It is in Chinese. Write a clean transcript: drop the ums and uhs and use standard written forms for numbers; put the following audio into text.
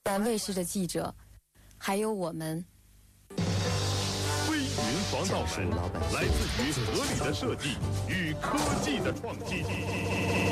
卫视的记者，还有我们。 飞云防盗门来自于合理的设计与科技的创新。